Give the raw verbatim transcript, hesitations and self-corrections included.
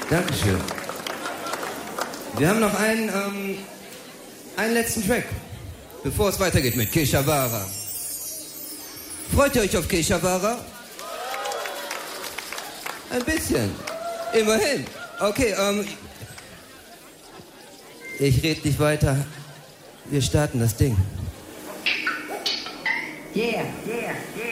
Dankeschön. Wir haben noch einen, ähm, einen letzten Track, bevor es weitergeht mit Keshavara. Freut ihr euch auf Keshavara? Ein bisschen. Immerhin. Okay, ähm... ich red nicht weiter. Wir starten das Ding. Yeah, yeah, yeah.